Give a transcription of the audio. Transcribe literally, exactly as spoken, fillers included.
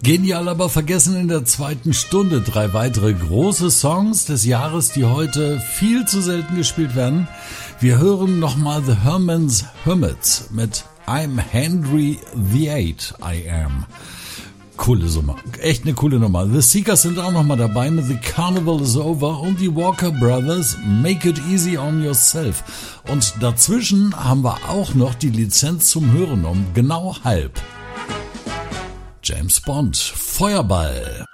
Genial, aber vergessen in der zweiten Stunde drei weitere große Songs des Jahres, die heute viel zu selten gespielt werden. Wir hören nochmal The Herman's Hermits mit I'm Henry the Eight, I am. Coole Nummer, echt eine coole Nummer. The Seekers sind auch nochmal dabei mit The Carnival is Over und die Walker Brothers, Make It Easy on Yourself. Und dazwischen haben wir auch noch die Lizenz zum Hören um genau halb. James Bond, Feuerball.